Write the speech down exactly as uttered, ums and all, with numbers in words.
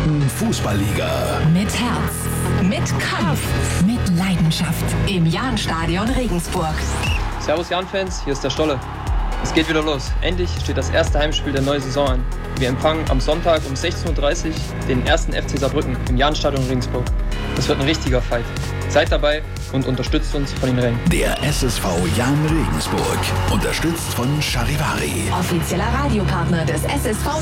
zweiten Fußballliga. Mit Herz, mit Kampf, mit Leidenschaft im Jahnstadion Regensburg. Servus Jan-Fans, hier ist der Stolle. Es geht wieder los. Endlich steht das erste Heimspiel der neuen Saison an. Wir empfangen am Sonntag um sechzehn Uhr dreißig den ersten F C Saarbrücken im Jahnstadion Regensburg. Das wird ein richtiger Fight. Seid dabei und unterstützt uns von den Rängen. Der S S V Jahn Regensburg, unterstützt von Charivari. Offizieller Radiopartner des S S V